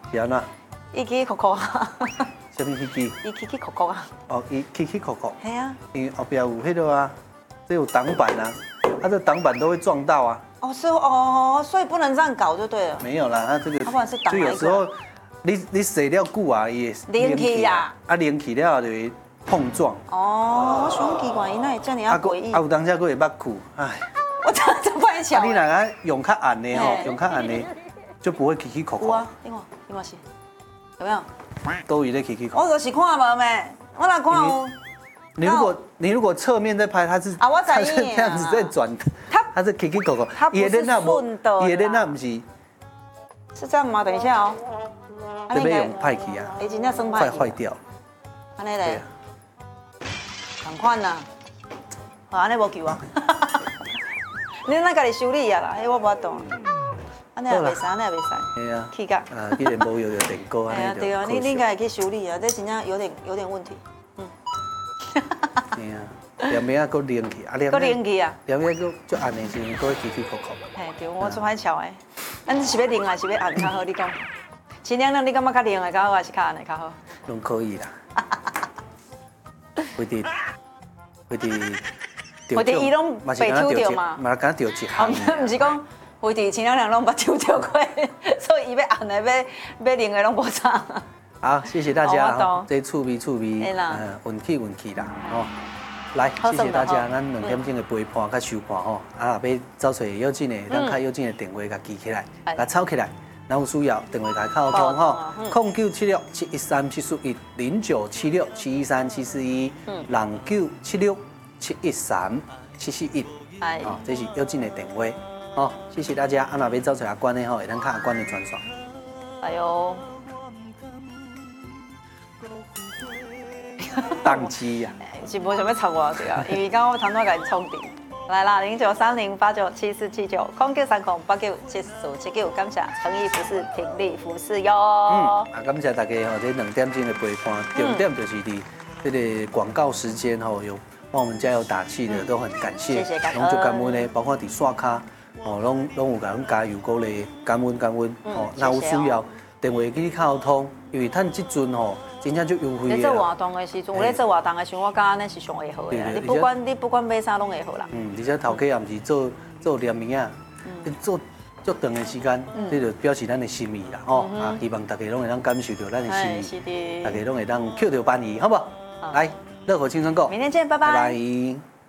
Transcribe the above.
是安怎？ 伊起起哭哭啊， 什么飞机？ 伊起起哭哭啊， 哦，伊起起扣扣， 系啊。 因为后边有迄个啊，这有挡板啊，它这挡板都会撞到啊。 哦，是哦，所以不能这样搞就对了。 没有啦，它这个不然是挡就有时候你洗了久啊，也连起啊， 连起了就会碰撞。 哦，我想奇怪，伊那这样啊诡异。 有当下佫会捌苦，哎。 我真的不会巧。 你哪个用较暗的吼，用较暗的就不会起起扣扣。 有啊，你看是，有没有？ 都有在起起扣。 我就是看无咩，我哪看有。 你如果侧面在拍，它是啊，我知它是这样子在转，它是起起扣扣。 它不是顺的。 也那不是。 是这样吗？等一下哦。 这边用派去啊。 已经在生派。 快坏掉。 安尼嘞。同款呐。好，安尼无救啊。你那家己修理啊啦，迄我无法度。安尼也袂使，安尼也袂使。 系啊。 气甲。 既然无有电锅，安尼就。 对啊，你家己去修理啊，这真正有点问题。嗯。 系啊，连尾啊，搁连起，啊连。 搁连起啊。 连尾搁就按的时候，搁会起起扣扣。 嘿，对，我做歹巧诶。咱是要连还是要按较好？你讲。尽量你感觉较连的较好，还是较按的较好？ 拢可以啦。会滴。 会滴伊拢被抽到嘛？ 嘛敢掉一项。 唔是讲会滴前两拢捌抽到过，所以伊要按的要连的拢无差。 好，谢谢大家。这趣味，运气啦，哦。来，谢谢大家，咱2点钟的陪伴甲收看吼，啊，要找找要紧的，咱较要紧的电话甲记起来，甲抄起来，然后有需要电话甲沟通吼，0976713741，0976713741，0976713741，哦，这是要紧的电话，哦，谢谢大家，啊，若要找找阿关的吼，会当看阿关的专线。 哎呦。 宕机呀！ 是无想要插我对啊，因为刚刚我头拄甲伊充电。来啦，0930897479，空930897479，感谢诚意服饰挺力服饰哟。 感谢大家吼，这2点钟的陪伴，重点就是伫这个广告时间吼，有帮我们加油打气的，都很感谢，拢就感恩的，包括伫刷卡哦，拢有甲阮加油鼓励，感恩哦，那有需要电话去沟通，因为趁这阵吼。真正就优惠的。 你做活动的时阵，有咧做活动的时候，我感觉那是上会好的啦。你不管买啥拢会好啦。 而且头家也毋是做联名啊，做足长的时间，这就表示咱的心意啦，吼啊！希望大家拢会当感受到咱的心意，大家拢会当扣到便宜，好不好？来，热火青春购， 明天见，拜拜。 拜拜。